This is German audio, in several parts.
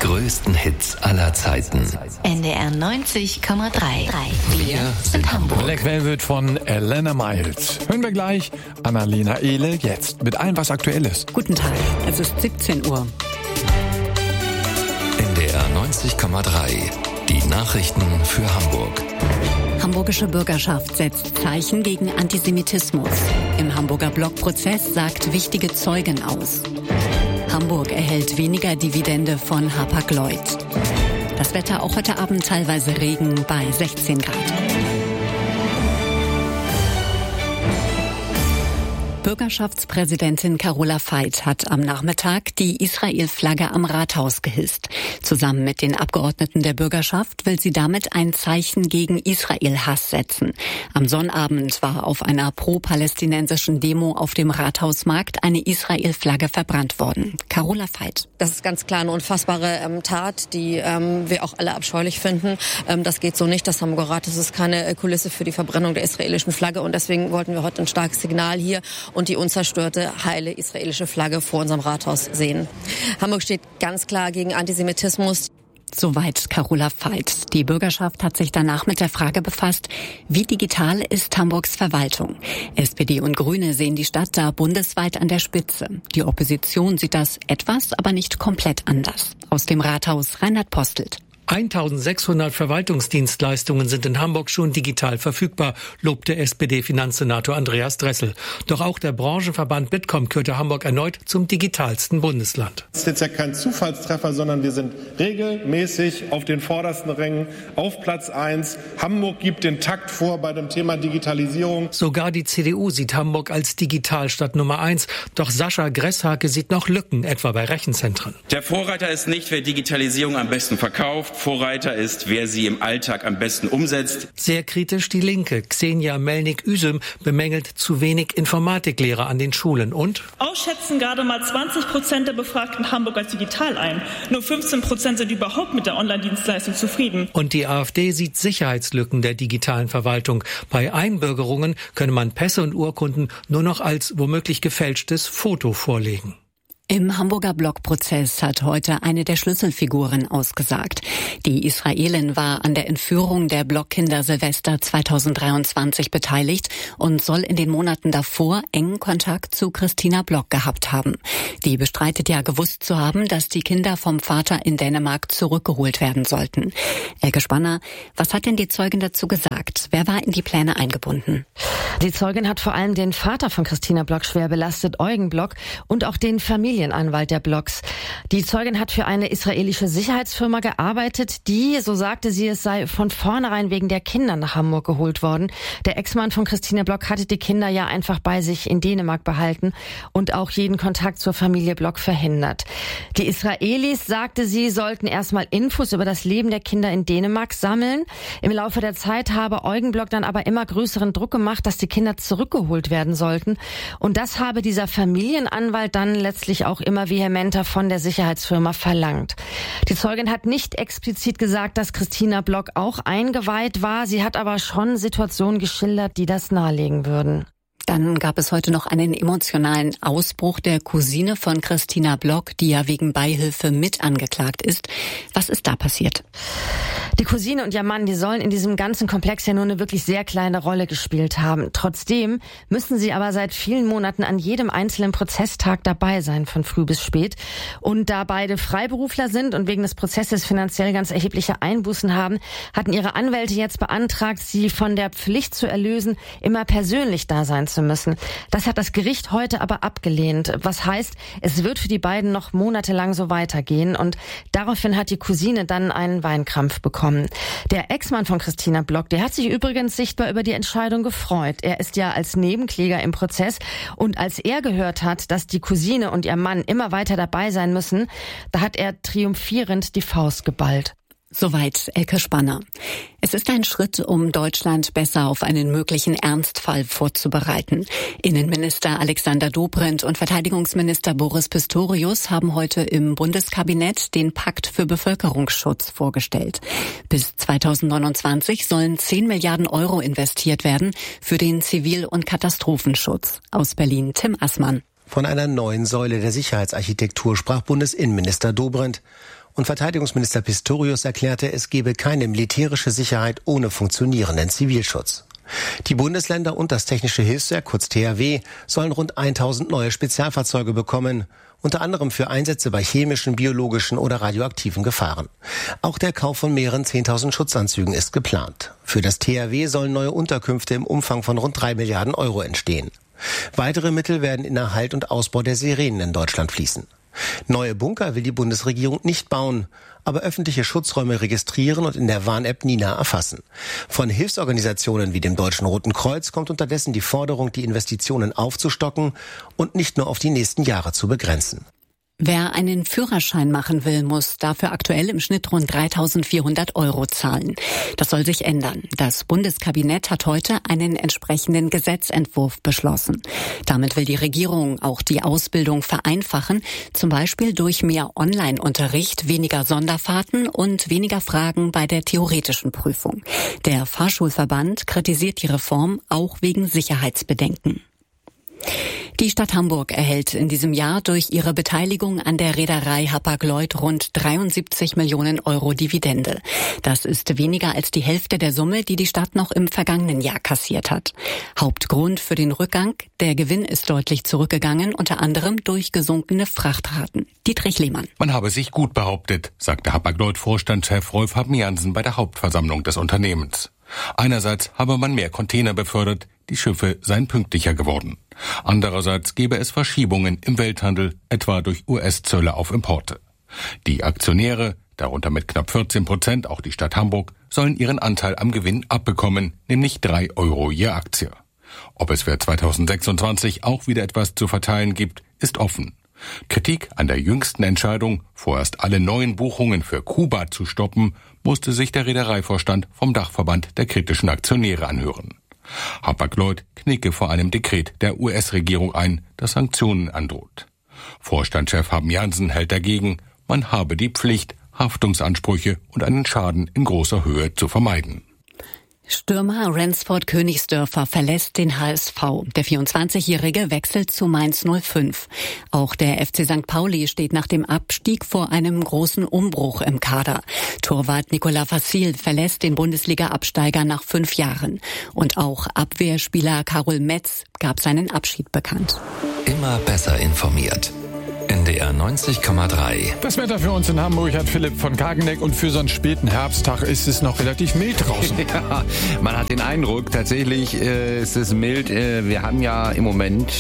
größten Hits aller Zeiten. NDR 90,3. Wir sind Hamburg. Black Velvet von Elena Miles. Hören wir gleich Annalena Ehle jetzt mit allem, was aktuell ist. Guten Tag, es ist 17 Uhr. NDR 90,3. Die Nachrichten für Hamburg. Hamburgische Bürgerschaft setzt Zeichen gegen Antisemitismus. Im Hamburger Blockprozess sagt wichtige Zeugen aus. Hamburg erhält weniger Dividende von Hapag-Lloyd. Das Wetter auch heute Abend teilweise Regen bei 16 Grad. Bürgerschaftspräsidentin Carola Veit hat am Nachmittag die Israel-Flagge am Rathaus gehisst. Zusammen mit den Abgeordneten der Bürgerschaft will sie damit ein Zeichen gegen Israel-Hass setzen. Am Sonnabend war auf einer pro-palästinensischen Demo auf dem Rathausmarkt eine Israel-Flagge verbrannt worden. Carola Veit. Das ist ganz klar eine unfassbare Tat, die wir auch alle abscheulich finden. Das geht so nicht. Das Hamburger Rathaus ist keine Kulisse für die Verbrennung der israelischen Flagge. Und deswegen wollten wir heute ein starkes Signal hier und die unzerstörte, heile israelische Flagge vor unserem Rathaus sehen. Hamburg steht ganz klar gegen Antisemitismus. Soweit Carola Veit. Die Bürgerschaft hat sich danach mit der Frage befasst, wie digital ist Hamburgs Verwaltung? SPD und Grüne sehen die Stadt da bundesweit an der Spitze. Die Opposition sieht das etwas, aber nicht komplett anders. Aus dem Rathaus Reinhard Postelt. 1600 Verwaltungsdienstleistungen sind in Hamburg schon digital verfügbar, lobte SPD-Finanzsenator Andreas Dressel. Doch auch der Branchenverband Bitkom kürte Hamburg erneut zum digitalsten Bundesland. Das ist jetzt ja kein Zufallstreffer, sondern wir sind regelmäßig auf den vordersten Rängen, auf Platz 1. Hamburg gibt den Takt vor bei dem Thema Digitalisierung. Sogar die CDU sieht Hamburg als Digitalstadt Nummer 1. Doch Sascha Gresshake sieht noch Lücken, etwa bei Rechenzentren. Der Vorreiter ist nicht, wer Digitalisierung am besten verkauft. Vorreiter ist, wer sie im Alltag am besten umsetzt. Sehr kritisch die Linke. Xenia Melnik-Üsüm bemängelt zu wenig Informatiklehrer an den Schulen und ausschätzen gerade mal 20% der Befragten Hamburg als digital ein. Nur 15% sind überhaupt mit der Online-Dienstleistung zufrieden. Und die AfD sieht Sicherheitslücken der digitalen Verwaltung. Bei Einbürgerungen könne man Pässe und Urkunden nur noch als womöglich gefälschtes Foto vorlegen. Im Hamburger Blockprozess hat heute eine der Schlüsselfiguren ausgesagt. Die Israelin war an der Entführung der Blockkinder Silvester 2023 beteiligt und soll in den Monaten davor engen Kontakt zu Christina Block gehabt haben. Die bestreitet ja gewusst zu haben, dass die Kinder vom Vater in Dänemark zurückgeholt werden sollten. Elke Spanner, was hat denn die Zeugin dazu gesagt? Wer war in die Pläne eingebunden? Die Zeugin hat vor allem den Vater von Christina Block schwer belastet, Eugen Block, und auch den Familienanwalt der Blocks. Die Zeugin hat für eine israelische Sicherheitsfirma gearbeitet, die, so sagte sie, es sei von vornherein wegen der Kinder nach Hamburg geholt worden. Der Ex-Mann von Christina Block hatte die Kinder ja einfach bei sich in Dänemark behalten und auch jeden Kontakt zur Familie Block verhindert. Die Israelis, sagte sie, sollten erstmal Infos über das Leben der Kinder in Dänemark sammeln. Im Laufe der Zeit habe Eugen Block dann aber immer größeren Druck gemacht, dass die Kinder zurückgeholt werden sollten. Und das habe dieser Familienanwalt dann letztlich auch immer vehementer von der Sicherheitsfirma verlangt. Die Zeugin hat nicht explizit gesagt, dass Christina Block auch eingeweiht war. Sie hat aber schon Situationen geschildert, die das nahelegen würden. Dann gab es heute noch einen emotionalen Ausbruch der Cousine von Christina Block, die ja wegen Beihilfe mit angeklagt ist. Was ist da passiert? Die Cousine und ihr Mann, die sollen in diesem ganzen Komplex ja nur eine wirklich sehr kleine Rolle gespielt haben. Trotzdem müssen sie aber seit vielen Monaten an jedem einzelnen Prozesstag dabei sein, von früh bis spät. Und da beide Freiberufler sind und wegen des Prozesses finanziell ganz erhebliche Einbußen haben, hatten ihre Anwälte jetzt beantragt, sie von der Pflicht zu erlösen, immer persönlich da sein zu müssen. Das hat das Gericht heute aber abgelehnt. Was heißt, es wird für die beiden noch monatelang so weitergehen. Und daraufhin hat die Cousine dann einen Weinkrampf bekommen. Der Ex-Mann von Christina Block, der hat sich übrigens sichtbar über die Entscheidung gefreut. Er ist ja als Nebenkläger im Prozess. Und als er gehört hat, dass die Cousine und ihr Mann immer weiter dabei sein müssen, da hat er triumphierend die Faust geballt. Soweit Elke Spanner. Es ist ein Schritt, um Deutschland besser auf einen möglichen Ernstfall vorzubereiten. Innenminister Alexander Dobrindt und Verteidigungsminister Boris Pistorius haben heute im Bundeskabinett den Pakt für Bevölkerungsschutz vorgestellt. Bis 2029 sollen 10 Milliarden Euro investiert werden für den Zivil- und Katastrophenschutz. Aus Berlin Tim Assmann. Von einer neuen Säule der Sicherheitsarchitektur sprach Bundesinnenminister Dobrindt. Und Verteidigungsminister Pistorius erklärte, es gebe keine militärische Sicherheit ohne funktionierenden Zivilschutz. Die Bundesländer und das Technische Hilfswerk, kurz THW, sollen rund 1000 neue Spezialfahrzeuge bekommen, unter anderem für Einsätze bei chemischen, biologischen oder radioaktiven Gefahren. Auch der Kauf von mehreren 10.000 Schutzanzügen ist geplant. Für das THW sollen neue Unterkünfte im Umfang von rund 3 Milliarden Euro entstehen. Weitere Mittel werden in Erhalt und Ausbau der Sirenen in Deutschland fließen. Neue Bunker will die Bundesregierung nicht bauen, aber öffentliche Schutzräume registrieren und in der Warn-App Nina erfassen. Von Hilfsorganisationen wie dem Deutschen Roten Kreuz kommt unterdessen die Forderung, die Investitionen aufzustocken und nicht nur auf die nächsten Jahre zu begrenzen. Wer einen Führerschein machen will, muss dafür aktuell im Schnitt rund 3.400 € zahlen. Das soll sich ändern. Das Bundeskabinett hat heute einen entsprechenden Gesetzentwurf beschlossen. Damit will die Regierung auch die Ausbildung vereinfachen, zum Beispiel durch mehr Online-Unterricht, weniger Sonderfahrten und weniger Fragen bei der theoretischen Prüfung. Der Fahrschulverband kritisiert die Reform auch wegen Sicherheitsbedenken. Die Stadt Hamburg erhält in diesem Jahr durch ihre Beteiligung an der Reederei Hapag-Lloyd rund 73 Millionen € Dividende. Das ist weniger als die Hälfte der Summe, die die Stadt noch im vergangenen Jahr kassiert hat. Hauptgrund für den Rückgang: der Gewinn ist deutlich zurückgegangen, unter anderem durch gesunkene Frachtraten. Dietrich Lehmann. Man habe sich gut behauptet, sagte Hapag-Lloyd-Vorstandschef Rolf Habmiansen bei der Hauptversammlung des Unternehmens. Einerseits habe man mehr Container befördert, die Schiffe seien pünktlicher geworden. Andererseits gebe es Verschiebungen im Welthandel, etwa durch US-Zölle auf Importe. Die Aktionäre, darunter mit knapp 14% auch die Stadt Hamburg, sollen ihren Anteil am Gewinn abbekommen, nämlich 3 € je Aktie. Ob es für 2026 auch wieder etwas zu verteilen gibt, ist offen. Kritik an der jüngsten Entscheidung, vorerst alle neuen Buchungen für Kuba zu stoppen, musste sich der Reedereivorstand vom Dachverband der kritischen Aktionäre anhören. Hapag-Lloyd knicke vor einem Dekret der US-Regierung ein, das Sanktionen androht. Vorstandschef Habmiansen hält dagegen, man habe die Pflicht, Haftungsansprüche und einen Schaden in großer Höhe zu vermeiden. Stürmer Ransford Königsdörfer verlässt den HSV. Der 24-Jährige wechselt zu Mainz 05. Auch der FC St. Pauli steht nach dem Abstieg vor einem großen Umbruch im Kader. Torwart Nicolas Vassil verlässt den Bundesliga-Absteiger nach 5 Jahren. Und auch Abwehrspieler Karol Metz gab seinen Abschied bekannt. Immer besser informiert. NDR 90,3. Das Wetter für uns in Hamburg hat Philipp von Kageneck, und für so einen späten Herbsttag ist es noch relativ mild draußen. Ja, man hat den Eindruck, tatsächlich ist es mild. Wir haben ja im Moment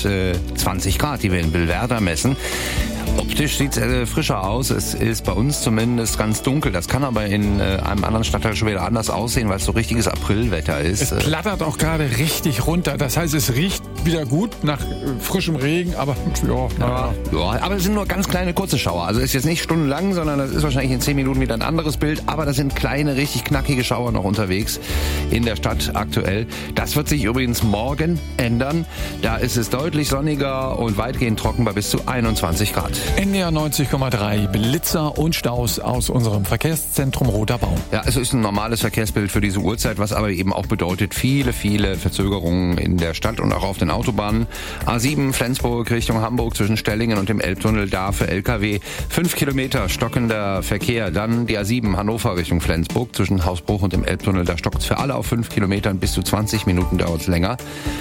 20 Grad, die wir in Billwerder messen. Optisch sieht es frischer aus. Es ist bei uns zumindest ganz dunkel. Das kann aber in einem anderen Stadtteil schon wieder anders aussehen, weil es so richtiges Aprilwetter ist. Es plattert auch gerade richtig runter. Das heißt, es riecht wieder gut nach frischem Regen, aber ja, aber es sind nur ganz kleine kurze Schauer. Also es ist jetzt nicht stundenlang, sondern das ist wahrscheinlich in 10 Minuten wieder ein anderes Bild. Aber das sind kleine, richtig knackige Schauer noch unterwegs in der Stadt aktuell. Das wird sich übrigens morgen ändern. Da ist es deutlich sonniger und weitgehend trocken bei bis zu 21 Grad. NDR 90,3, Blitzer und Staus aus unserem Verkehrszentrum Roter Baum. Ja, es ist ein normales Verkehrsbild für diese Uhrzeit, was aber eben auch bedeutet, viele Verzögerungen in der Stadt und auch auf den Autobahnen. A7 Flensburg Richtung Hamburg zwischen Stellingen und dem Elbtunnel, da für LKW 5 Kilometer stockender Verkehr. Dann die A7 Hannover Richtung Flensburg zwischen Hausbruch und dem Elbtunnel, da stockt es für alle auf 5 Kilometern, bis zu 20 Minuten dauert es länger.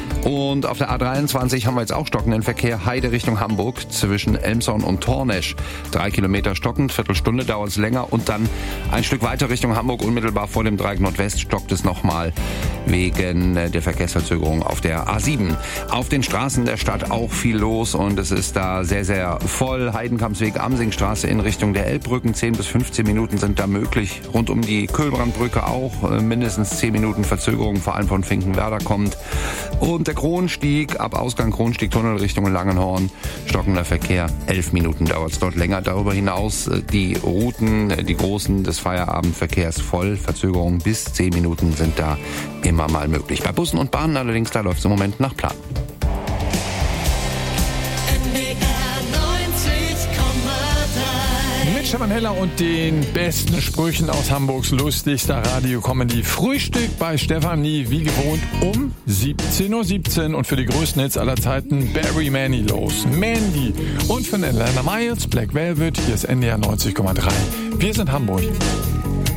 Und auf der A23 haben wir jetzt auch stockenden Verkehr, Heide Richtung Hamburg zwischen Elmshorn und Tornesch. 3 Kilometer stockend, Viertelstunde dauert es länger, und dann ein Stück weiter Richtung Hamburg, unmittelbar vor dem Dreieck Nordwest, stockt es nochmal wegen der Verkehrsverzögerung auf der A7. Auf den Straßen der Stadt auch viel los, und es ist da sehr, sehr voll. Heidenkampsweg, Amsingstraße in Richtung der Elbbrücken, 10 bis 15 Minuten sind da möglich. Rund um die Köhlbrandbrücke auch mindestens 10 Minuten Verzögerung, vor allem von Finkenwerder kommt. Und der Kronstieg, ab Ausgang Kronstieg-Tunnel Richtung Langenhorn, stockender Verkehr, 11 Minuten dauert es dort länger. Darüber hinaus die Routen, die großen des Feierabendverkehrs voll. Verzögerungen bis 10 Minuten sind da immer mal möglich. Bei Bussen und Bahnen allerdings, da läuft es im Moment nach Plan. Mit Stefan Heller und den besten Sprüchen aus Hamburgs lustigster Radio-Comedy. Frühstück bei Stefanie, wie gewohnt, um 17:17 Uhr. Und für die größten Hits aller Zeiten Barry Manilow, Mandy. Und von Atlanta Miles, Black Velvet. Hier ist NDR 90,3. Wir sind Hamburg.